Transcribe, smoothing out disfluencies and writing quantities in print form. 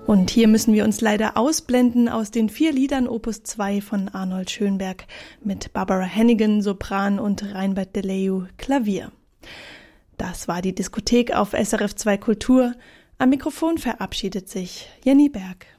Und hier müssen wir uns leider ausblenden aus den 4 Liedern Opus 2 von Arnold Schönberg mit Barbara Hannigan, Sopran und Reinbert Deleu, Klavier. Das war die Diskothek auf SRF 2 Kultur. Am Mikrofon verabschiedet sich Jenny Berg.